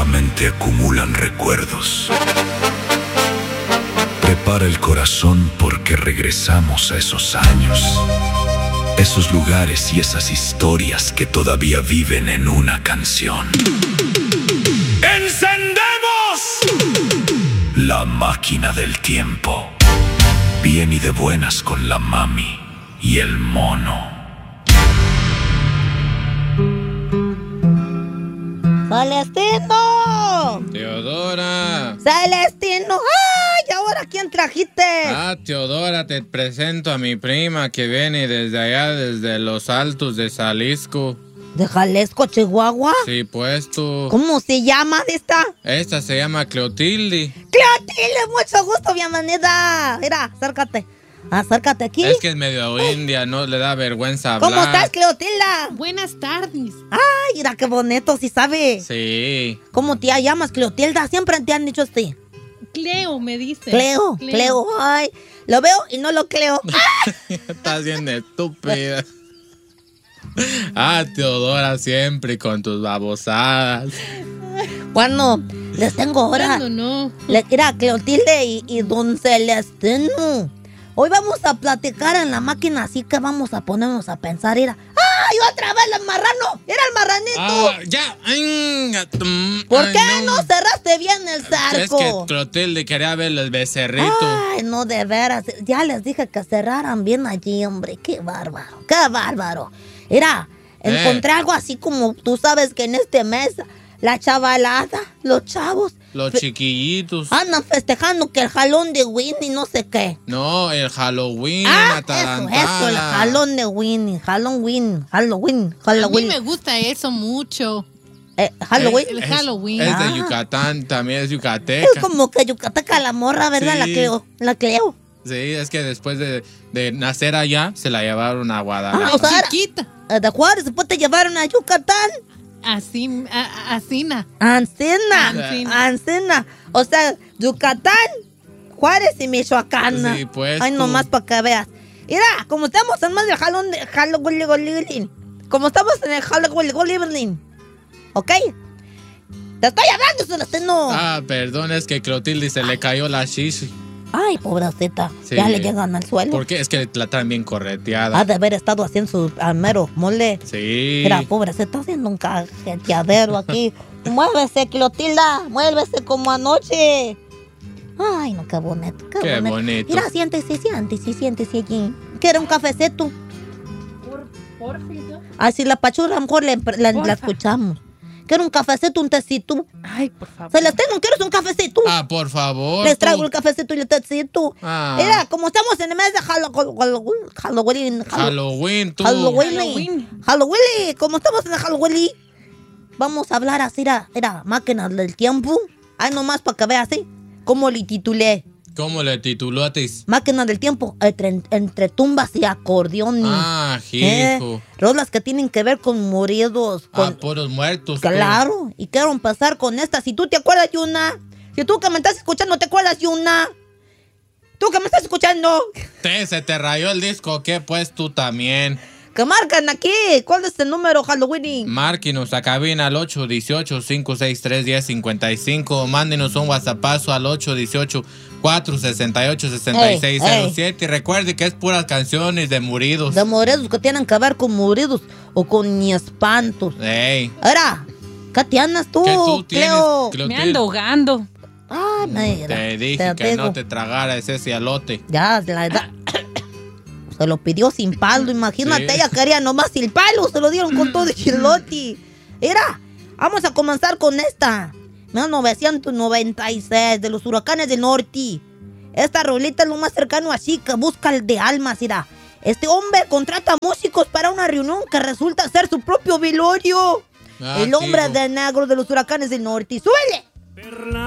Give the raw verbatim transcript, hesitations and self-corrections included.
solamente acumulan recuerdos. Prepara el corazón porque regresamos a esos años, esos lugares y esas historias que todavía viven en una canción. ¡Encendemos la máquina del tiempo! Bien y de buenas con la mami y el mono. ¡Celestino! ¡Teodora! ¡Celestino! ¡Ay! ¿Ahora quién trajiste? Ah, Teodora, te presento a mi prima que viene desde allá, desde los Altos de Jalisco. ¿De Jalisco, Chihuahua? Sí, pues tú. ¿Cómo se llama esta? Esta se llama Clotilde. ¡Clotilde! Mucho gusto, bienvenida. Mira, acércate. Acércate aquí. Es que es medio india, no le da vergüenza hablar. ¿Cómo estás, Clotilda? Buenas tardes. Ay, mira qué bonito, ¿sí sabe? Sí. ¿Cómo te llamas, Clotilda? Siempre te han dicho así. Cleo, me dice. Cleo, Cleo, Cleo. Ay, lo veo y no lo creo. Estás bien estúpida. Ah, Teodora, siempre con tus babosadas. Bueno, les tengo ahora. ¿Cuándo no? Le, mira, Clotilde y, y don Celestino. Hoy vamos a platicar en la máquina, así que vamos a ponernos a pensar. Mira. ¡Ay, otra vez el marrano! ¡Era el marranito! Ah, ya. Ay, ¿Por qué no. no cerraste bien el cerco? Es que Clotilde quería ver el becerrito. Ay, no, de veras. Ya les dije que cerraran bien allí, hombre. ¡Qué bárbaro! ¡Qué bárbaro! Mira, eh. encontré algo así como tú sabes que en este mes la chavalada, los chavos... Los fe- chiquillitos. Andan festejando que el jalón de Winnie no sé qué. No, el Halloween, Ah, la eso, eso, el jalón de Winnie. Halloween, Halloween, A mí Halloween. me gusta eso mucho. Eh, Halloween. El Es- Halloween. Es, Ah. de Yucatán, también es yucateca. Es como que yucateca la morra, ¿verdad? Sí. La creo, la creo. Sí, es que después de, de nacer allá, se la llevaron a Guadalajara. Ah, o sea, Chiquita. Eh, De Juárez, después te llevaron a Yucatán. Así, a- a- asina. Ancina. Ancina. Ancina. O sea, Yucatán, Juárez y Michoacán. Sí, pues, Ay, tú. nomás para que veas. Mira, como estamos en más del jalón de Halloween, como estamos en el Halloween, ¿ok? Te estoy hablando, Celestino. Ah, perdón, es que Clotilde se le cayó la shishi. Ay, pobrecita. Sí. Ya le llegan al suelo. ¿Por qué? Es que la traen bien correteada. Ha de haber estado haciendo su al mero mole. Sí. Mira, pobre, se está haciendo un cajeteadero aquí. Muévese, Clotilda, muévese como anoche. Ay, no, qué bonito, qué, Qué bonito. bonito. Mira, siéntese, siéntese, siéntese allí. ¿Quiere un cafecito? Por, por fin, Ah, si la pachurra, a lo mejor la, la- la Porfa. escuchamos. ¿Quiere un cafecito, un tecito? Ay, por favor. Celestino, ¿quieres un cafecito? Ah, por favor. Les traigo tú. el cafecito y el tecito. Ah. Mira, como estamos en el mes de Halloween, Halloween, Halloween, Halloween, tú. Halloween, Halloween. Halloween, como estamos en el Halloween, vamos a hablar así, era, era máquinas del tiempo. Ay, nomás para que veas, ¿sí? ¿Cómo le titulé? ¿Cómo le titulatis? Máquinas del tiempo, entre, entre tumbas y acordeón. Ah, ¿Eh? hijo. Rolas que tienen que ver con moridos. Ah, Con, puros muertos. tú. claro, y quiero empezar con esta. Si tú te acuerdas, Yuna. Si tú que me estás escuchando, ¿te acuerdas, Yuna? Tú que me estás escuchando. Te, se te rayó el disco, ¿qué? Pues tú también. Que marcan aquí. ¿Cuál es el número, Halloween? Márquenos a cabina al ocho uno ocho, cinco seis tres, uno cero cinco cinco. Mándenos un WhatsAppazo al ocho uno ocho, cuatro seis ocho, seis seis cero siete. Y recuerde que es puras canciones de muridos. De moridos que tienen que ver con moridos o con ni espantos. Ey. Ahora, ¿qué te andas tú, ¿Qué tú tienes, Cleo? Clotilde? Me ando ahogando. Ay, mira. Te dije que digo. no te tragaras ese alote. Ya, la edad. Se lo pidió sin palo, imagínate, Sí. ella quería nomás sin palo, se lo dieron con todo el chilote. Mira, vamos a comenzar con esta. mil novecientos noventa y seis, de los Huracanes del Norte. Esta rolita es lo más cercano así que busca el de almas, mira. Este hombre contrata músicos para una reunión que resulta ser su propio velorio. Ah, el hombre hijo. de negro de los Huracanes del Norte. ¡Súbele!